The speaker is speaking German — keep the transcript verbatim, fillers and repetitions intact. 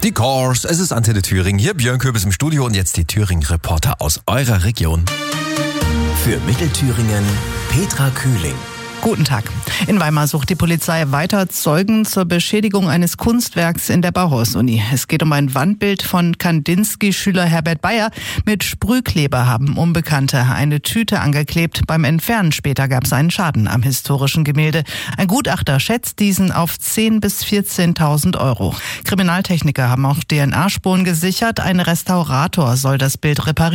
Die Cars, es ist Antenne Thüringen. Hier Björn Köbis im Studio und jetzt die Thüringen-Reporter aus eurer Region. Für Mittelthüringen Petra Kühling. Guten Tag. In Weimar sucht die Polizei weiter Zeugen zur Beschädigung eines Kunstwerks in der Bauhaus-Uni. Es geht um ein Wandbild von Kandinsky-Schüler Herbert Bayer. Mit Sprühkleber haben Unbekannte eine Tüte angeklebt. Beim Entfernen später gab es einen Schaden am historischen Gemälde. Ein Gutachter schätzt diesen auf zehntausend bis vierzehntausend Euro. Kriminaltechniker haben auch D N A-Spuren gesichert. Ein Restaurator soll das Bild reparieren.